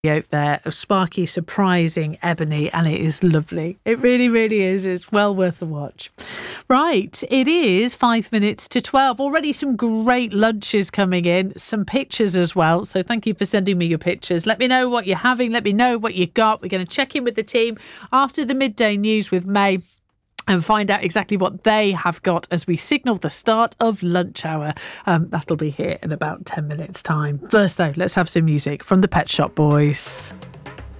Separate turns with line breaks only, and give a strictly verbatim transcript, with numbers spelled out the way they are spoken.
out there of Sparky surprising Ebony, and it is lovely. It really, really is. It's well worth a watch. Right, it is five minutes to twelve. Already some great lunches coming in, some pictures as well. So thank you for sending me your pictures. Let me know what you're having. Let me know what you got. We're going to check in with the team after the midday news with May and find out exactly what they have got as we signal the start of lunch hour. Um, that'll be here in about ten minutes time. First though, let's have some music from the Pet Shop Boys.